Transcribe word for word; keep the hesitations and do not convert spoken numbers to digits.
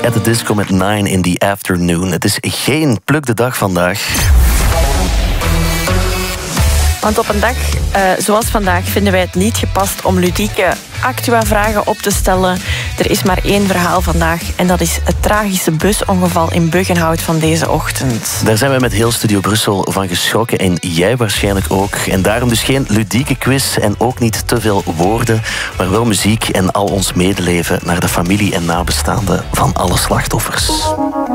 at the Disco met Nine in the Afternoon. Het is geen pluk de dag vandaag. Want op een dag uh, zoals vandaag vinden wij het niet gepast om ludieke actua-vragen op te stellen. Er is maar één verhaal vandaag en dat is het tragische busongeval in Buggenhout van deze ochtend. Daar zijn we met heel Studio Brussel van geschrokken en jij waarschijnlijk ook. En daarom dus geen ludieke quiz en ook niet te veel woorden, maar wel muziek en al ons medeleven naar de familie en nabestaanden van alle slachtoffers.